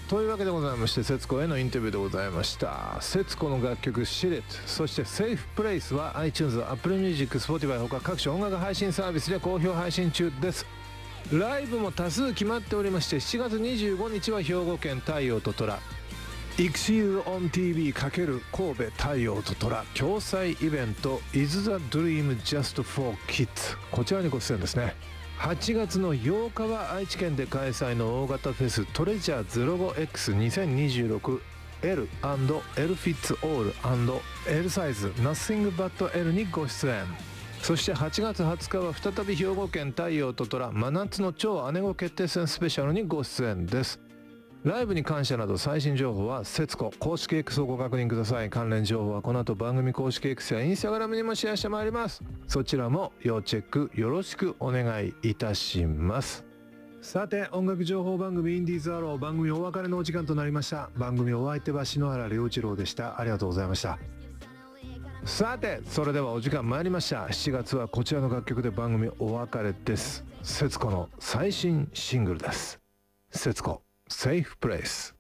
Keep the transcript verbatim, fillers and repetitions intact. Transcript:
というわけでございまして、節子へのインタビューでございました。節子の楽曲シレット、そしてセーフプレイスは iTunes、Apple Music、Spotify ほか各種音楽配信サービスで好評配信中です。ライブも多数決まっておりまして、しちがつにじゅうごにちは兵庫県太陽と虎、イクシールオン ティーブイ× 神戸太陽と虎共催イベント Is the Dream Just for Kids、 こちらにご出演ですね。はちがつのようかは愛知県で開催の大型フェストレジャー ゼロごエックスにせんにじゅうろく L& L フィッツオール &L サイズ Nothing but L にご出演。そしてはちがつはつかは再び兵庫県太陽と虎真夏の超姉子決定戦スペシャルにご出演です。ライブに関してなど最新情報は節子公式 X をご確認ください。関連情報はこの後番組公式 X や Instagram にもシェアしてまいります。そちらも要チェックよろしくお願いいたします。さて、音楽情報番組インディーズアロー、番組お別れのお時間となりました。番組お相手は篠原涼一郎でした。ありがとうございました。さて、それではお時間参りました。しちがつはこちらの楽曲で番組お別れです。節子の最新シングルです。節子Safe Place。